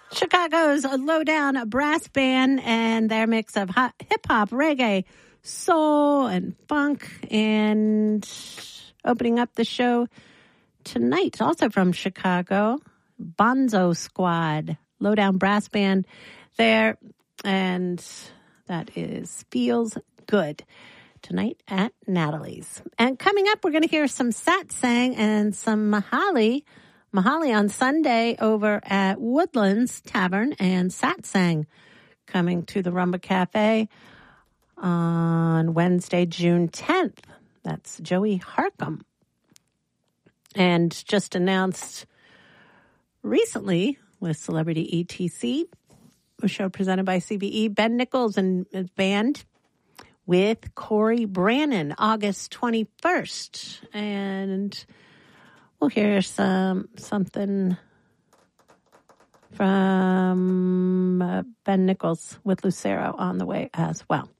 Chicago's Lowdown Brass Band and their mix of hip-hop, reggae, soul, and funk. And opening up the show tonight, also from Chicago, Bonzo Squad, Lowdown Brass Band there. And that is Feels Good tonight at Natalie's. And coming up, we're going to hear some satsang and some Mahali on Sunday over at Woodlands Tavern, and satsang coming to the Rumba Cafe on Wednesday, June 10th. That's Joey Harcum. And just announced recently with Celebrity ETC, a show presented by CBE, Ben Nichols and his band with Corey Brannon, August 21st. And we'll hear something from Ben Nichols with Lucero on the way as well.